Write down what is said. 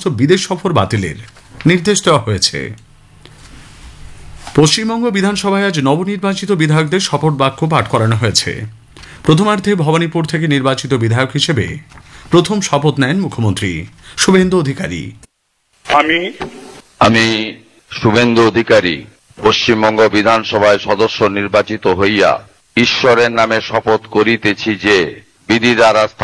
সমস্ত বিদেশ সফর বাতিলের নির্দেশ দেওয়া হয়েছে। পশ্চিমবঙ্গ বিধানসভায় আজ নবনির্বাচিত বিধায়কদের শপথ বাক্য পাঠ করানো হয়েছে। প্রথমার্ধে ভবানীপুর থেকে নির্বাচিত বিধায়ক হিসেবে প্রথম শপথ নেন মুখ্যমন্ত্রী শুভেন্দু অধিকারী। আমি শুভেন্দু অধিকারী পশ্চিমবঙ্গ বিধানসভায় সদস্য নির্বাচিত হইয়া ঈশ্বরের নামে শপথ করিতেছি যে বিধি দ্বারা